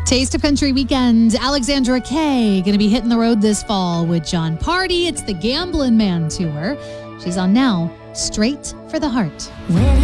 Taste of Country Weekend. Alexandra Kay going to be hitting the road this fall with John Party. It's the Gamblin' Man Tour. She's on now, Straight for the Heart.